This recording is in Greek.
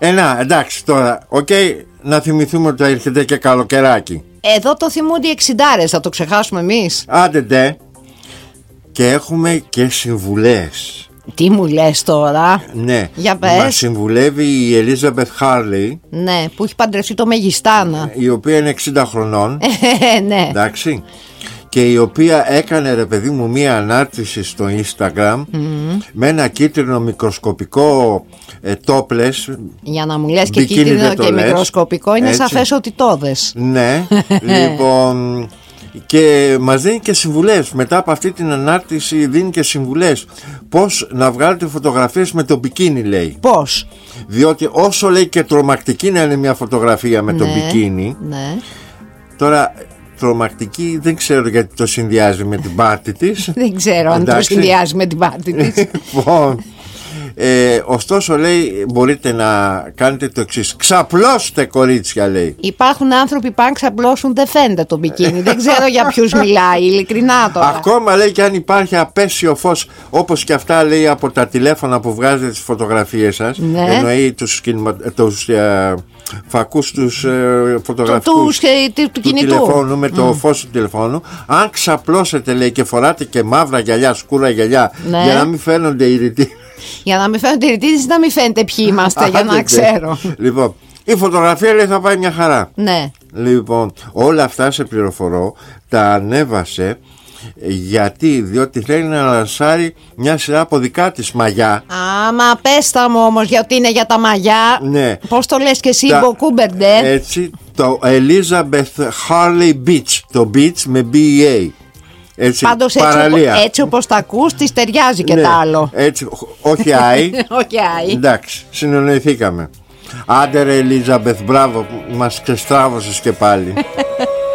Να, εντάξει τώρα, να θυμηθούμε ότι έρχεται και καλοκαιράκι. Εδώ το θυμούνται οι 60'ρες, θα το ξεχάσουμε εμείς? Άντε. Και έχουμε και συμβουλές. Τι μου λες τώρα? Ναι, για πες. μας συμβουλεύει η Ελίζαμπεθ Χάρλι. Ναι, που έχει παντρευτεί το Μεγιστάνα. Η οποία είναι 60 χρονών. Ναι. Εντάξει. Και η οποία έκανε, ρε παιδί μου, μία ανάρτηση στο Instagram με ένα κίτρινο μικροσκοπικό topless. Για να μου λες και κίτρινο και μικροσκοπικό, είναι σαφές ότι το δες. Ναι. Λοιπόν, και μας δίνει και συμβουλές. Μετά από αυτή την ανάρτηση δίνει και συμβουλές πώς να βγάλετε φωτογραφίες με το μπικίνι, λέει. Πώς? Διότι όσο, λέει, και τρομακτική να είναι μια φωτογραφία με το μπικίνι, τώρα τρομακτική δεν ξέρω γιατί το συνδυάζει με την πάρτη της. Δεν ξέρω αν το συνδυάζει με την πάρτη της. Ωστόσο, λέει, μπορείτε να κάνετε το εξής. Ξαπλώστε, κορίτσια, λέει. Υπάρχουν άνθρωποι που αν ξαπλώσουν δεν φαίνεται το μπικίνι. Δεν ξέρω για ποιους μιλάει, ειλικρινά τώρα. Ακόμα, λέει, και αν υπάρχει απέσιο φως, όπως και αυτά, λέει, από τα τηλέφωνα που βγάζετε τις φωτογραφίες σας, εννοεί τους φακούς, τους φωτογραφικούς του τηλεφώνου, με το φως του τηλεφώνου. Αν ξαπλώσετε, λέει, και φοράτε και μαύρα γυαλιά, σκούρα γυαλιά, για να μην φαίνονται οι για να μην φαίνονται οι ρητήσεις, να μην φαίνεται ποιοι είμαστε, για να ξέρω. Λοιπόν, η φωτογραφία, λέει, θα πάει μια χαρά. Ναι. Λοιπόν, όλα αυτά, σε πληροφορώ, τα ανέβασε διότι θέλει να λανσάρει μια σειρά από δικά της μαγιά. Μα πες τα μου όμως, γιατί είναι για τα μαγιά. Ναι. Πώς το λες και εσύ, Μποκούμπερντε? Έτσι, το Elizabeth Harley Beach. Το beach με BEA. Έτσι, πάντως έτσι όπως τα ακούς, της ταιριάζει και τ' άλλο. Έτσι, όχι άι. Όχι άι. Εντάξει, συνεννοηθήκαμε. Άντε, ρε Ελίζαμπεθ, μπράβο, μας ξεστράβωσες και πάλι.